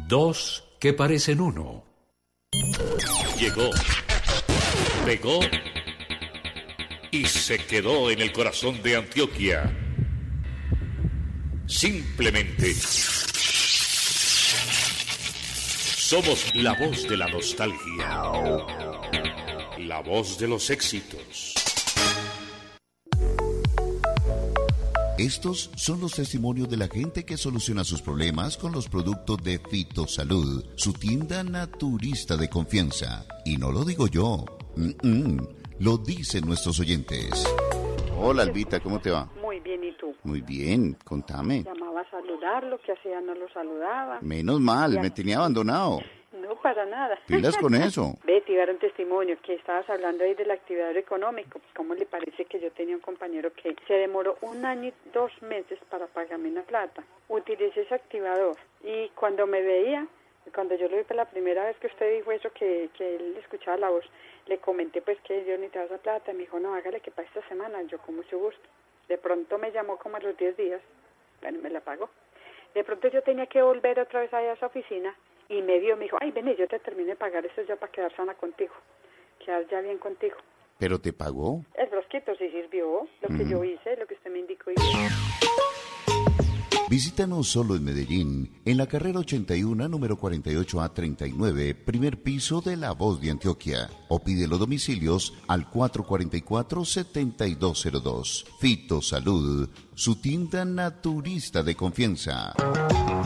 Dos que parecen uno. Llegó, pegó y se quedó en el corazón de Antioquia. Simplemente somos la voz de la nostalgia, la voz de los éxitos. Estos son los testimonios de la gente que soluciona sus problemas con los productos de Fitosalud, su tienda naturista de confianza. Y no lo digo yo, lo dicen nuestros oyentes. Hola Albita, ¿cómo te va? Muy bien, ¿y tú? Muy bien, contame. Llamaba a saludarlo, que hacía no lo saludaba. Menos mal, Ya. me tenía abandonado. No, para nada. Pilas con eso. Betty, dar un testimonio, que estabas hablando ahí del activador económico. ¿Cómo le parece que yo tenía un compañero que se demoró 1 año y 2 meses para pagarme una plata? Utilicé ese activador y cuando me veía, cuando yo lo vi por la primera vez que usted dijo eso, que él escuchaba la voz, le comenté pues que yo necesitaba esa plata. Me dijo, no, hágale que para esta semana, yo con mucho gusto. De pronto me llamó como a los 10 días, bueno, me la pagó. De pronto yo tenía que volver otra vez allá a esa oficina y me vio, me dijo, ay, ven, yo te terminé de pagar esto ya para quedar sana contigo, quedar ya bien contigo. ¿Pero te pagó? El frasquito sí sirvió, lo que yo hice, lo que usted me indicó. Visítanos solo en Medellín, en la carrera 81, número 48A39, primer piso de La Voz de Antioquia. O pide los domicilios al 444-7202. Fitosalud, su tienda naturista de confianza.